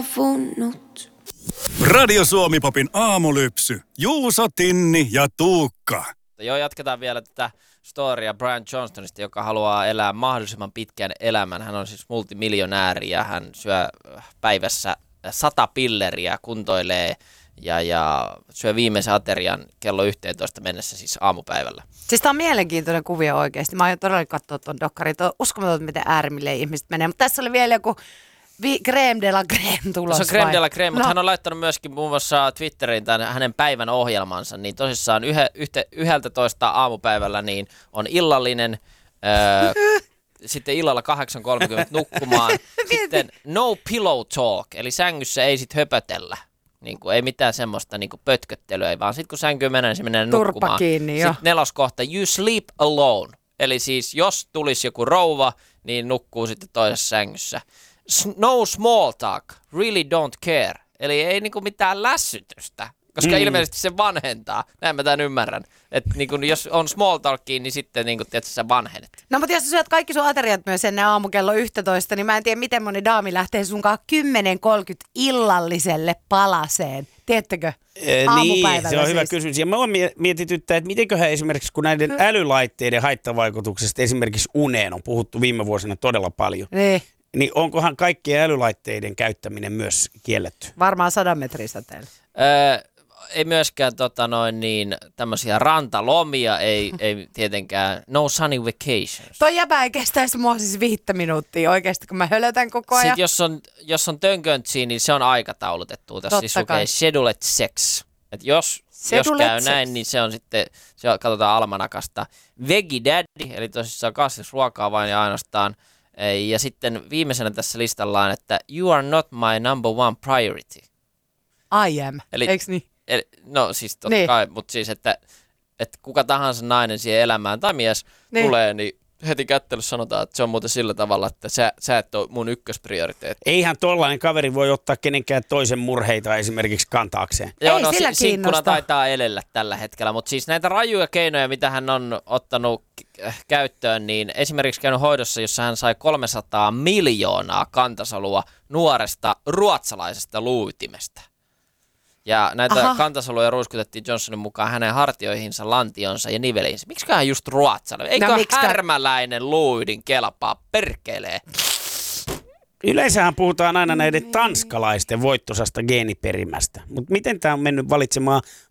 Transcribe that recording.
Funnut. Radio Suomi-popin aamulypsy. Juuso, Tinni ja Tuukka. Joo, jatketaan vielä tätä storya Brian Johnstonista, joka haluaa elää mahdollisimman pitkän elämän. Hän on siis multimiljonääri ja hän syö päivässä 100 pilleriä, kuntoilee ja syö viimeisen aterian kello 11 mennessä, siis aamupäivällä. Siis tää on mielenkiintoinen kuvio oikeasti. Mä aion todella katsoa ton dokkarin. Uskomaton, miten äärimmille ihmiset menee. Mutta tässä oli vielä joku crème de la crème tulos. Se on crème de la crème, mutta hän on laittanut myöskin muun muassa Twitteriin tämän hänen päivän ohjelmansa. Niin tosissaan 11 aamupäivällä niin on illallinen, sitten illalla 8.30 nukkumaan. Sitten no pillow talk, eli sängyssä ei sit höpötellä. Niin kuin, ei mitään semmoista niin kuin pötköttelyä, vaan sitten kun sänkyyn menee, niin se menee turpa nukkumaan. Kiinni, jo. Sitten 4. kohta, you sleep alone. Eli siis jos tulisi joku rouva, niin nukkuu sitten toisessa sängyssä. No small talk, really don't care. Eli ei niinku mitään lässytystä, koska ilmeisesti se vanhentaa. Näin mä tämän ymmärrän. Että niinku, jos on small talkia, niin sitten niinku, tietysti sä vanhenet. No mutta jos sä syöt kaikki sun ateriat myös ennen aamukello 11, niin mä en tiedä miten moni daami lähtee sunkaan 10.30 illalliselle palaseen. Tiedättekö? Niin, se on hyvä kysymys. Ja mä oon mietityttää, että mitenköhän esimerkiksi, kun näiden älylaitteiden haittavaikutuksesta esimerkiksi uneen on puhuttu viime vuosina todella paljon. Niin onkohan kaikkien älylaitteiden käyttäminen myös kielletty? Varmaan 100 metrin säteellä. Ei myöskään tämmöisiä rantalomia, ei tietenkään, no sunny vacations. Toi jäbä ei kestäisi mua siis 5 minuuttia oikeasti, kun mä hölötän koko ajan. Sitten jos on tönköntsiä, niin se on aikataulutettu. Tässä siis lukee scheduled sex. Et jos käy näin, niin se on sitten, katsotaan almanakasta. Veggie daddy, eli tosissaan kasvisruokaa vain ja ainoastaan. Ja sitten viimeisenä tässä listalla on, että you are not my number one priority. I am, eikö niin? No siis totta kai, mutta siis, että kuka tahansa nainen siihen elämään tai mies tulee, niin heti kättelyssä sanotaan, että se on muuten sillä tavalla, että sä et ole mun ykkösprioriteetti. Eihän tollainen kaveri voi ottaa kenenkään toisen murheita esimerkiksi kantaakseen. Joo, ei sillä sinkkuna taitaa elellä tällä hetkellä, mutta siis näitä rajuja keinoja, mitä hän on ottanut käyttöön, niin esimerkiksi käynyt hoidossa, jossa hän sai 300 miljoonaa kantasolua nuoresta ruotsalaisesta luutimesta. Ja näitä kantasoluja ruiskutettiin Johnsonin mukaan hänen hartioihinsa, lantionsa ja niveliinsä. Miksiköhän just ruotsalainen? Eikö härmäläinen luuidin kelpaa perkelee? Yleensähän puhutaan aina näiden tanskalaisten voittosasta geeniperimästä. Mutta miten tämä on mennyt valitsemaan